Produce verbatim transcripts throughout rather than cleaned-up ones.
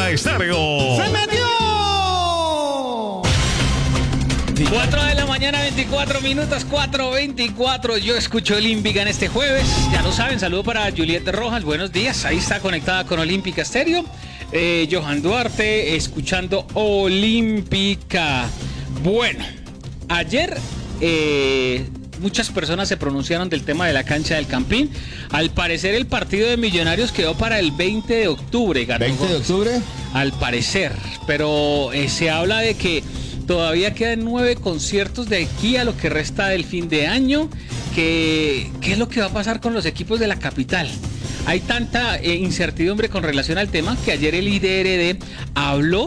Estéreo. ¡Se metió! cuatro de la mañana, veinticuatro minutos, cuatro veinticuatro. Yo escucho Olímpica en este jueves. Ya lo saben, saludo para Juliette Rojas. Buenos días. Ahí está conectada con Olímpica Estéreo. Eh, Johan Duarte, escuchando Olímpica. Bueno, ayer eh, muchas personas se pronunciaron del tema de la cancha del Campín. Al parecer el partido de Millonarios quedó para el veinte de octubre. ¿veinte de octubre? Al parecer, pero eh, se habla de que todavía quedan nueve conciertos de aquí a lo que resta del fin de año. Que, ¿Qué es lo que va a pasar con los equipos de la capital? Hay tanta eh, incertidumbre con relación al tema que ayer el I D R D habló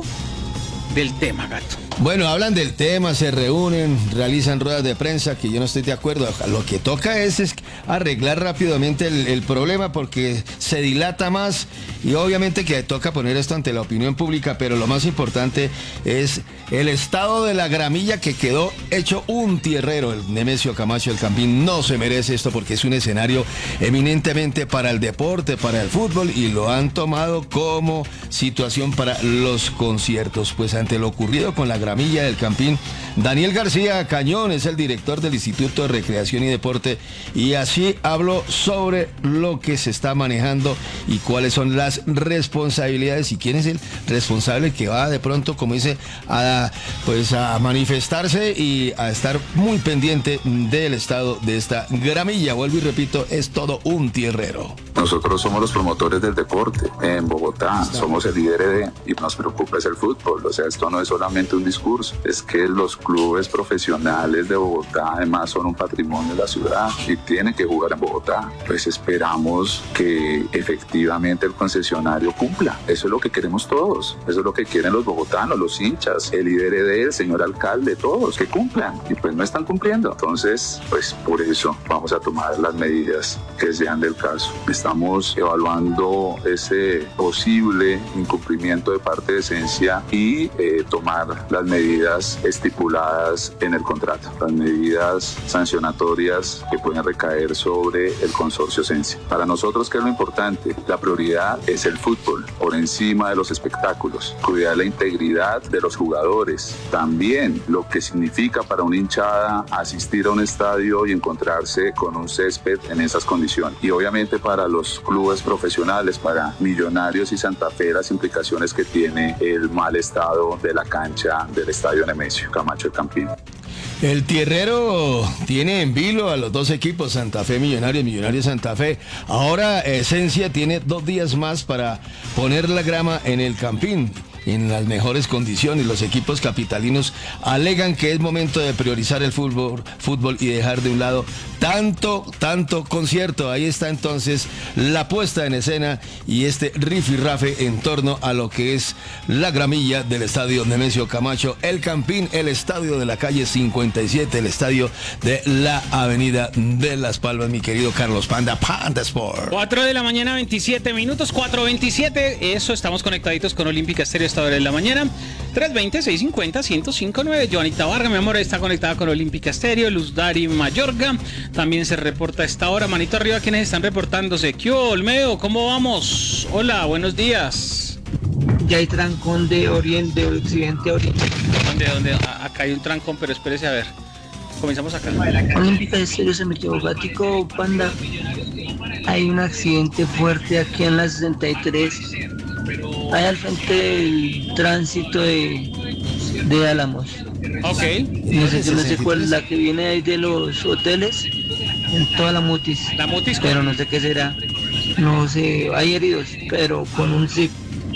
del tema, Gato. Bueno, hablan del tema, se reúnen, realizan ruedas de prensa, que yo no estoy de acuerdo. Lo que toca es, es arreglar rápidamente el, el problema porque se dilata más y obviamente que toca poner esto ante la opinión pública, pero lo más importante es el estado de la gramilla que quedó hecho un tierrero. El Nemesio Camacho del Campín no se merece esto porque es un escenario eminentemente para el deporte, para el fútbol y lo han tomado como situación para los conciertos. Pues ante lo ocurrido con la gramilla del Campín, Daniel García Cañón es el director del Instituto de Recreación y Deporte y así habló sobre lo que se está manejando y cuáles son las responsabilidades y quién es el responsable que va de pronto, como dice, a, pues a manifestarse y a estar muy pendiente del estado de esta gramilla. Vuelvo y repito, es todo un tierrero. Nosotros somos los promotores del deporte en Bogotá, somos el I D R D y nos preocupa es el fútbol. O sea, esto no es solamente un discurso, es que los clubes profesionales de Bogotá además son un patrimonio de la ciudad y tienen que jugar en Bogotá. Pues esperamos que efectivamente el concesionario cumpla. Eso es lo que queremos todos, eso es lo que quieren los bogotanos, los hinchas, el I D R D, el señor alcalde, todos, que cumplan. Y pues no están cumpliendo. Entonces, pues por eso vamos a tomar las medidas que sean del caso. Estamos evaluando ese posible incumplimiento de parte de Esencia y eh, tomar las medidas estipuladas en el contrato, las medidas sancionatorias que pueden recaer sobre el consorcio Esencia. Para nosotros, ¿qué es lo importante? La prioridad es el fútbol, por encima de los espectáculos, cuidar la integridad de los jugadores, también lo que significa para una hinchada asistir a un estadio y encontrarse con un césped en esas condiciones. Y obviamente para los clubes profesionales, para Millonarios y Santa Fe, las implicaciones que tiene el mal estado de la cancha del estadio Nemesio Camacho del Campín. El tierrero tiene en vilo a los dos equipos, Santa Fe Millonarios, Millonarios Santa Fe. Ahora Esencia tiene dos días más para poner la grama en el Campín en las mejores condiciones. Los equipos capitalinos alegan que es momento de priorizar el fútbol, fútbol y dejar de un lado tanto, tanto concierto. Ahí está entonces la puesta en escena y este rifirrafe en torno a lo que es la gramilla del estadio Nemesio Camacho, el Campín, el estadio de la calle cincuenta y siete, el estadio de la avenida de Las Palmas, mi querido Carlos Panda, Panda Sport. cuatro de la mañana, veintisiete minutos, cuatro veintisiete. Eso, estamos conectaditos con Olímpica Estéreo esta hora de la mañana. tres veinte, seiscientos cincuenta, ciento cinco punto nueve. Joanita Vargas, mi amor, está conectada con Olímpica Estéreo. Luz Dari Mayorga también se reporta a esta hora. Manito arriba, ¿quiénes están reportándose? ¿Qué Olmedo? ¿Cómo vamos? Hola, buenos días. Ya hay trancón de oriente, de occidente a oriente. ¿Dónde? ¿Dónde? A- acá hay un trancón, pero espérese a ver. Comenzamos acá. Olímpica Estéreo, se metió Gático, Panda. Hay un accidente fuerte aquí en la sesenta y tres. Hay al frente del tránsito de, de Álamos. Ok. No sé, no sé cuál es la que viene ahí de los hoteles, en toda la mutis. La mutis, pero no sé qué será. No sé, hay heridos, pero con un zip.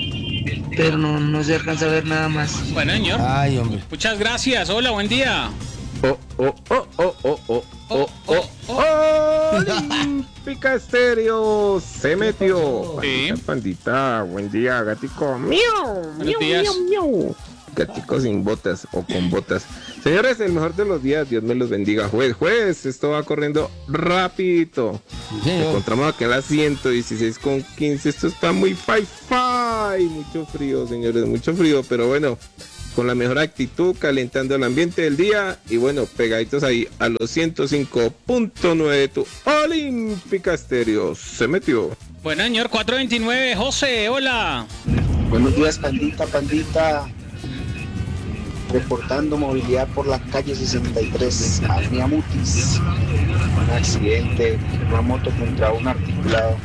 Pero no, no se alcanza a ver nada más. Bueno, señor. Ay, hombre. Muchas gracias. Hola, buen día. Oh, oh, oh, oh, oh, oh, oh, oh, oh. Olímpica Estéreo se metió. Sí. Pandita, pandita, buen día, gatico. Miau, Buenos miau, días. miau, miau. Gatico sin botas o con botas. Señores, el mejor de los días, Dios me los bendiga. Juez, juez, esto va corriendo rapidito. Sí, señor. Encontramos aquí a las ciento dieciséis con quince. Esto está muy fi-fi. Mucho frío, señores, mucho frío, pero bueno, con la mejor actitud, calentando el ambiente del día y bueno, pegaditos ahí a los ciento cinco punto nueve, tu Olímpica Estéreo se metió. Bueno, señor, cuatro veintinueve. José, hola. Buenos días, pandita, pandita. Reportando movilidad por la calle sesenta y tres, Avenida Mutis. Un accidente, una moto contra un articulado.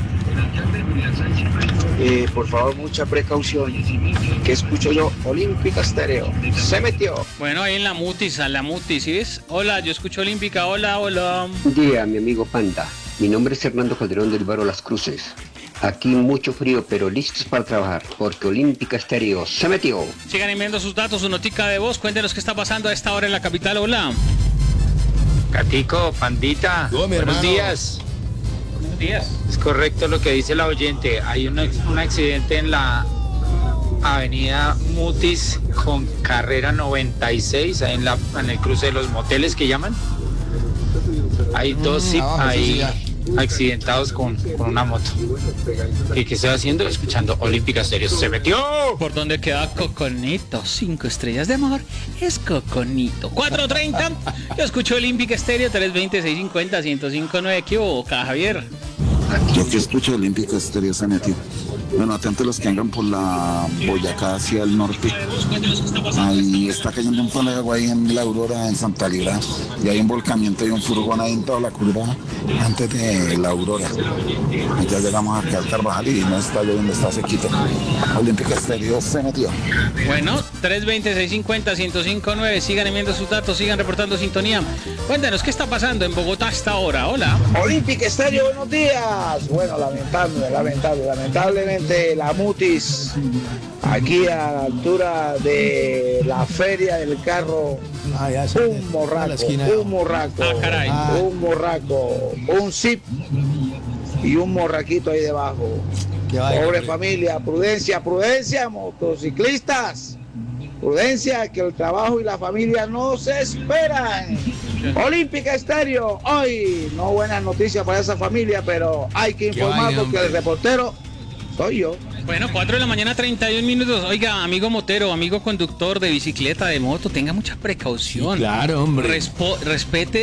Eh, por favor, mucha precaución. ¿Qué escucho yo? Olímpica Estéreo. Se metió. Bueno, ahí en la Mutis, a la Mutis, ¿sí ves? Hola, yo escucho Olímpica, hola, hola. Buen día, mi amigo Panda. Mi nombre es Fernando Calderón del barrio Las Cruces. Aquí mucho frío, pero listos para trabajar, porque Olímpica Estéreo se metió. Sigan enviando sus datos, su notica de voz. Cuéntenos qué está pasando a esta hora en la capital. Hola. Catico, pandita, Yo, mi buenos hermano. días. Buenos días. Es correcto lo que dice la oyente. Hay un, un accidente en la avenida Mutis con carrera noventa y seis, ahí en, la, en el cruce de los moteles que llaman. Hay dos zip abajo, sí, sí, ahí ya. accidentados con, con una moto. ¿Y qué estoy haciendo? Escuchando Olímpica Estéreo. ¡Se metió! ¿Por dónde queda Coconito? Cinco estrellas de amor. Es Coconito. cuatro treinta. Yo escucho Olímpica Estéreo. tres veinte, seiscientos cincuenta, ciento cinco punto nueve. ¿Qué hubo, Javier? Yo que escucho Olímpica Estéreo se metió. Bueno, atentos los que vengan por la Boyacá hacia el norte. Ahí está cayendo un palo de agua ahí en la Aurora, en Santa Libra. Y hay un volcamiento y un furgón ahí en toda la curva antes de la Aurora. Y ya llegamos aquí al Carvajal y no está lloviendo, está sequito. Olímpica Estéreo se metió. Bueno, tres veinte, seiscientos cincuenta, ciento cinco punto nueve. Sigan enviando sus datos, sigan reportando sintonía. Cuéntanos qué está pasando en Bogotá hasta ahora. Hola. Olímpica Estéreo, buenos días. Bueno, lamentable, lamentable, lamentablemente la Mutis, aquí a la altura de la feria del carro, Ah, ya sé. un A la morraco, esquina. un morraco, Ah, caray. un morraco, un zip y un morraquito ahí debajo. Qué vaina, Pobre hombre. familia, prudencia, prudencia, motociclistas. Prudencia, que el trabajo y la familia no se esperan. Olímpica Estéreo, hoy no buenas noticias para esa familia, pero hay que Qué informar vaina, porque hombre. el reportero soy yo. Bueno, cuatro de la mañana, treinta y un minutos. Oiga, amigo motero, amigo conductor de bicicleta, de moto, tenga mucha precaución. Claro, hombre. Respo- respete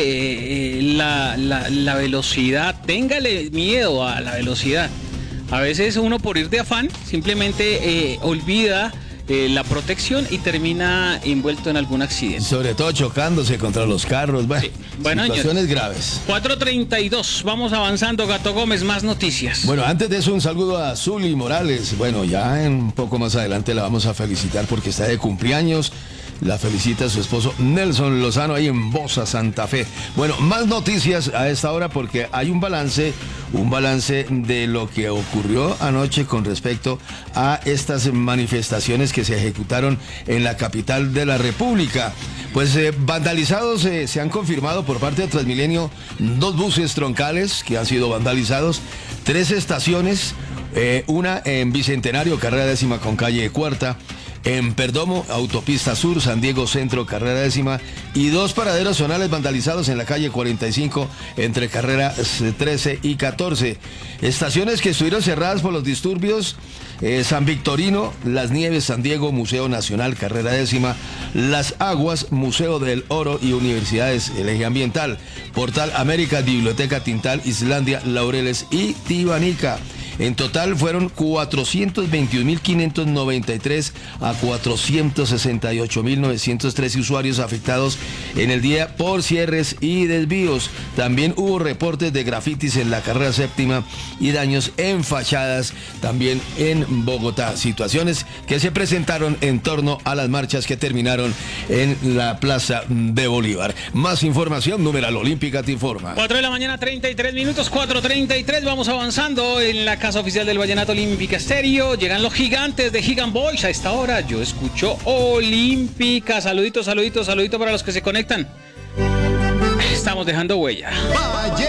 eh, la, la- la velocidad, téngale miedo a la velocidad. A veces uno por ir de afán simplemente eh, olvida eh, la protección y termina envuelto en algún accidente. Sobre todo chocándose contra los carros. Bueno, Sí. Bueno, situaciones graves. cuatro treinta y dos, vamos avanzando, Gato Gómez, más noticias. Bueno, antes de eso, un saludo a Zuli Morales. Bueno, ya en un poco más adelante la vamos a felicitar porque está de cumpleaños. La felicita a su esposo Nelson Lozano ahí en Bosa, Santa Fe. Bueno, más noticias a esta hora porque hay un balance, un balance de lo que ocurrió anoche con respecto a estas manifestaciones que se ejecutaron en la capital de la República. Pues eh, vandalizados eh, se han confirmado por parte de Transmilenio dos buses troncales que han sido vandalizados, tres estaciones, eh, una en Bicentenario, carrera décima con calle cuarta, en Perdomo, Autopista Sur, San Diego Centro, carrera décima, y dos paraderos zonales vandalizados en la calle cuarenta y cinco entre carreras trece y catorce. Estaciones que estuvieron cerradas por los disturbios: eh, San Victorino, Las Nieves, San Diego, Museo Nacional, carrera décima, Las Aguas, Museo del Oro y Universidades, el eje ambiental, Portal América, Biblioteca Tintal, Islandia, Laureles y Tibanica. En total fueron cuatrocientos veintiún mil quinientos noventa y tres a cuatrocientos sesenta y ocho mil novecientos trece usuarios afectados en el día por cierres y desvíos. También hubo reportes de grafitis en la carrera séptima y daños en fachadas también en Bogotá. Situaciones que se presentaron en torno a las marchas que terminaron en la Plaza de Bolívar. Más información, numeral Olímpica te informa. cuatro de la mañana, treinta y tres minutos, cuatro treinta y tres, vamos avanzando en la casa oficial del Vallenato Olímpica Estéreo. Llegan los gigantes de Gigant Boys a esta hora. Yo escucho Olímpica. Saluditos, saluditos, saluditos para los que se conectan. Estamos dejando huella.